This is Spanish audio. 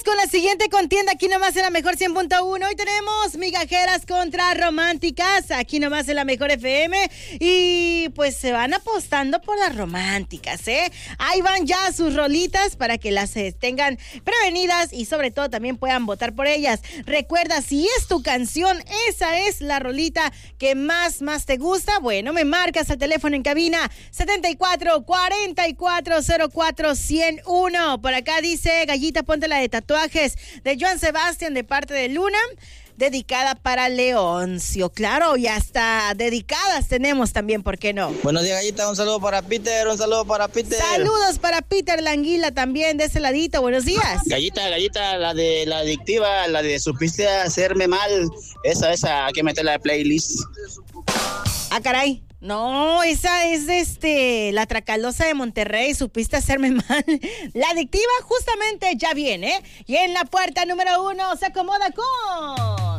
con la siguiente contienda aquí nomás en la Mejor 100.1. Hoy tenemos migajeras contra románticas aquí nomás en la Mejor FM. Y pues se van apostando por las románticas, ¿eh? Ahí van ya sus rolitas para que las tengan prevenidas y sobre todo también puedan votar por ellas. Recuerda, si es tu canción, esa es la rolita que más te gusta. Bueno, me marcas al teléfono en cabina 74-4404-101. Por acá dice Gallita, ponte la de tatuajes de Joan Sebastián de parte de Luna, dedicada para Leoncio. Claro, ya está, dedicadas tenemos también, ¿por qué no? Buenos días, Gallita, un saludo para Peter. Saludos para Peter Languila también de ese ladito, buenos días. Gallita, la de la adictiva, la de supiste hacerme mal, esa, hay que meterla de playlist. Ah, caray. No, esa es la Tracalosa de Monterrey, supiste hacerme mal. La adictiva justamente ya viene. Y en la puerta número 1 se acomoda con...